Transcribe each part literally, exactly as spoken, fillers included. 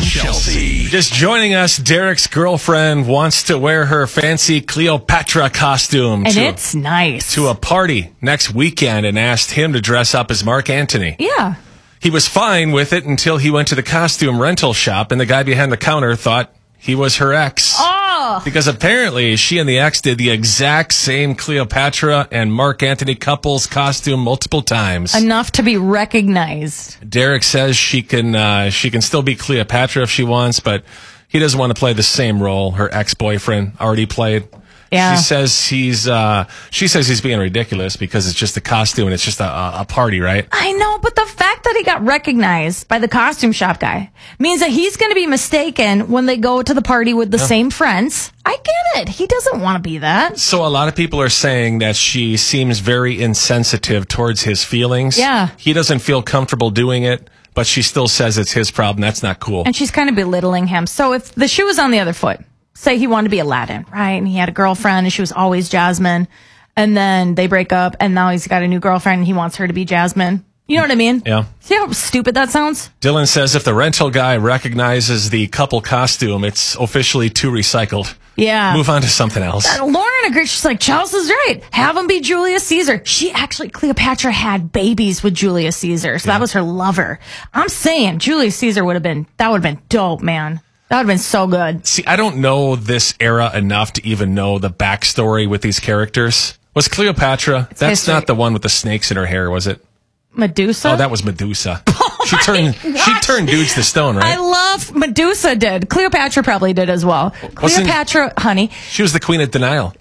Chelsea. Just joining us, Derek's girlfriend wants to wear her fancy Cleopatra costume. And to, it's nice. To a party next weekend and asked him to dress up as Mark Antony. Yeah. He was fine with it until he went to the costume rental shop and the guy behind the counter thought he was her ex. Oh. Because apparently she and the ex did the exact same Cleopatra and Mark Antony couple's costume multiple times. Enough to be recognized. Derek says she can uh, she can still be Cleopatra if she wants, but he doesn't want to play the same role her ex-boyfriend already played. Yeah. She says he's uh, she says he's being ridiculous because it's just a costume and it's just a, a party, right? I know, but the fact that he got recognized by the costume shop guy means that he's going to be mistaken when they go to the party with the Yeah. same friends. I get it. He doesn't want to be that. So a lot of people are saying that she seems very insensitive towards his feelings. Yeah. He doesn't feel comfortable doing it, but she still says it's his problem. That's not cool. And she's kind of belittling him. So if the shoe was on the other foot, say he wanted to be Aladdin, right? And he had a girlfriend and she was always Jasmine. And then they break up and now he's got a new girlfriend and he wants her to be Jasmine. You know what I mean? Yeah. See how stupid that sounds? Dylan says if the rental guy recognizes the couple costume, it's officially too recycled. Yeah. Move on to something else. Uh, Lauren agrees. She's like, Chelsea's right. Have him be Julius Caesar. She actually, Cleopatra had babies with Julius Caesar. So Yeah. that was her lover. I'm saying Julius Caesar would have been, that would have been dope, man. That would have been so good. See, I don't know this era enough to even know the backstory with these characters. Was Cleopatra? That's history. not the one with the snakes in her hair, was it? Medusa? Oh, that was Medusa. she turned she turned dudes to stone, I right? love Medusa did. Cleopatra probably did as well. Wasn't- Cleopatra, honey, She was the queen of denial.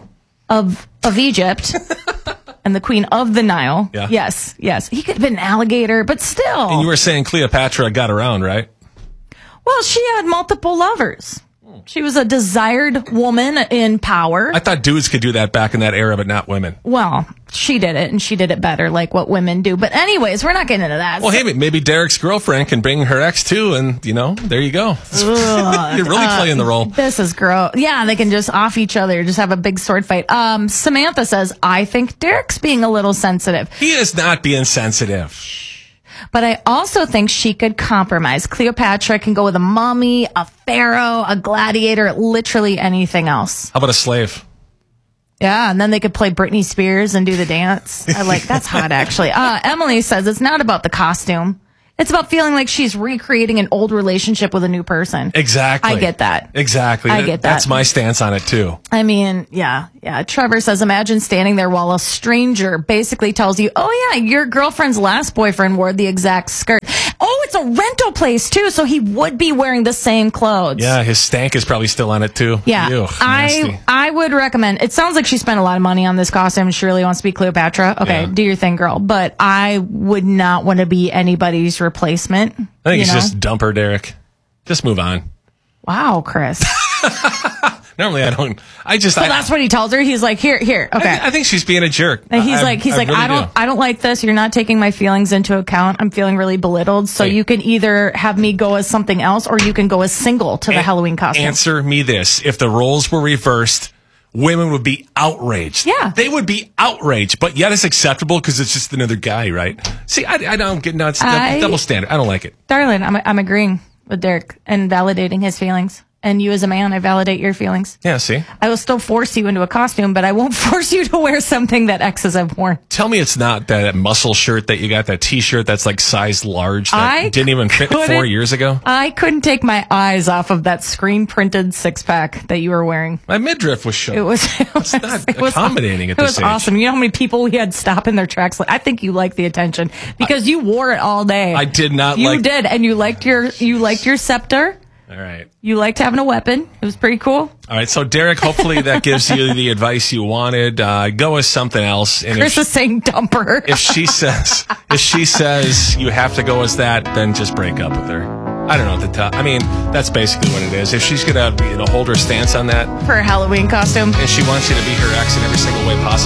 of of Egypt and the queen of the Nile. Yeah. Yes, yes. He could have been an alligator, but still. And you were saying Cleopatra got around, right? Well, she had multiple lovers. She was a desired woman in power. I thought dudes could do that back in that era, but not women. Well, she did it, and she did it better, like what women do. But anyways, we're not getting into that. Well, hey, maybe Derek's girlfriend can bring her ex too, and, you know, there you go. You're really playing the role. This is gross. Yeah, they can just off each other, just have a big sword fight. Um, Samantha says, I think Derek's being a little sensitive. He is not being sensitive. But I also think she could compromise. Cleopatra can go with a mummy, a pharaoh, a gladiator, literally anything else. How about a slave? Yeah, and then they could play Britney Spears and do the dance. I like, that's hot, actually. Uh, Emily says it's not about the costume. It's about feeling like she's recreating an old relationship with a new person. Exactly. I get that. Exactly. I get that. That's my stance on it, too. I mean, yeah, yeah. Trevor says, imagine standing there while a stranger basically tells you, oh, yeah, your girlfriend's last boyfriend wore the exact skirt. Oh, it's a rental place, too, so he would be wearing the same clothes. Yeah, his stank is probably still on it, too. Yeah, Ew, nasty. I I would recommend. It sounds like she spent a lot of money on this costume. She really wants to be Cleopatra. Okay, Yeah. do your thing, girl. But I would not want to be anybody's replacement. I think you it's know? just dump her, Derek. Just move on. Wow, Chris. Normally, I don't. I just. So I, that's what he tells her. He's like, here, here. I, Okay. thi- I think she's being a jerk. And he's I- like, he's I like, really I don't, do. I don't like this. You're not taking my feelings into account. I'm feeling really belittled. So Hey. you can either have me go as something else, or you can go as single to the An- Halloween costume. Answer me this: if the roles were reversed, women would be outraged. Yeah. they would be outraged. But yet, it's acceptable because it's just another guy, right? See, I, I don't get nuts. I- Double standard. I don't like it. Darling, I'm, I'm agreeing with Derek and validating his feelings. And you as a man, I validate your feelings. Yeah. See, I will still force you into a costume, but I won't force you to wear something that exes have worn. tell me it's not that muscle shirt that you got, that T-shirt that's like size large that I didn't even fit couldn't- four years ago. I couldn't take my eyes off of that screen printed six pack that you were wearing. My midriff was showing. It was, it was, not it was accommodating at it this was age. awesome. You know how many people we had stop in their tracks? Like, I think you liked the attention because you wore it all day. I did not You like. did, and you liked your you liked your scepter. All right. You liked having a weapon. It was pretty cool. All right, so Derek, hopefully that gives you the advice you wanted. Uh, go with something else. And Chris if, is saying dumper. if she says if she says you have to go as that, then just break up with her. I don't know what to tell. I mean, that's basically what it is. If she's gonna you know hold her stance on that, For a Halloween costume. and she wants you to be her ex in every single way possible.